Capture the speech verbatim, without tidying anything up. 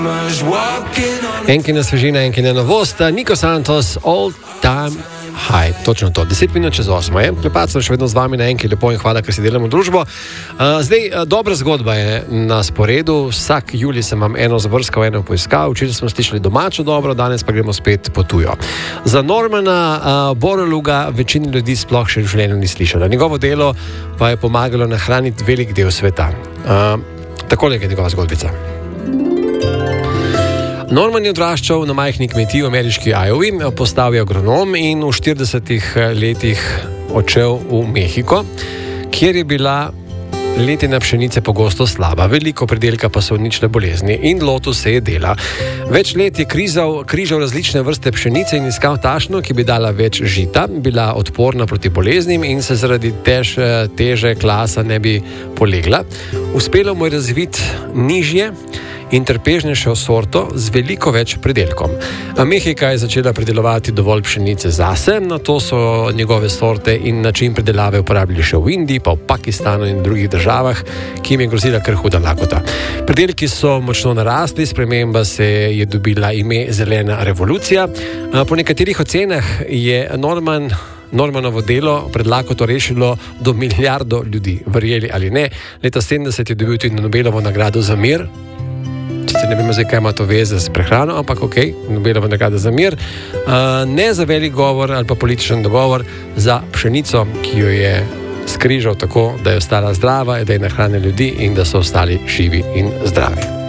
Enkina svežina, enkina novost, Nico Santos, All Time High, točno to, deset minut čez osmo je, Klepet sem še vedno z vami na Enki, lepo in hvala, ker si delamo družbo. Uh, zdaj, uh, dobra zgodba je na sporedu, vsak julij sem vam eno zvrskal, eno poiskal, včeraj smo slišali domačo dobro, danes pa gremo spet po tujo. Za Normana uh, Boroluga večina ljudi sploh še v življenju ni slišala, njegovo delo pa je pomagalo nahraniti velik del sveta. Uh, takole je njegova zgodbica. Norman je odraščal na majhni kmetiji v ameriški Iowi, postal je agronom in v štiridesetih letih odšel v Mehiko, kjer je bila letina pšenice pogosto slaba, veliko pridelka pa so uničile bolezni in lotil se je dela. Več let je križal, križal različne vrste pšenice in iskal tašno, ki bi dala več žita, bila odporna proti boleznim in se zaradi tež, teže klasa ne bi polegla. Uspelo mu je razviti nižje in trpežnejšo sorto z veliko več pridelkom. Mehika je začela pridelovati dovolj pšenice zase, na to so njegove sorte in način pridelave uporabljali še v Indiji, pa v Pakistanu in drugih državah, ki jim je grozila kar huda lakota. Pridelki so močno narasli, sprememba se je dobila ime Zelena revolucija. Po nekaterih ocenah je Norman Normanovo delo pred lakoto rešilo do milijardo ljudi, verjeli ali ne. Leta sedemdeset je dobil tudi Nobelovo nagrado za mir. Če ne vemo zdaj, kaj ima to veze s prehrano, ampak ok, Nobelova nagrada za mir, uh, ne za velik govor ali pa političen dogovor, za pšenico, ki jo je skrižal tako, da je ostala zdrava, da je nahranila ljudi in da so ostali živi in zdravi.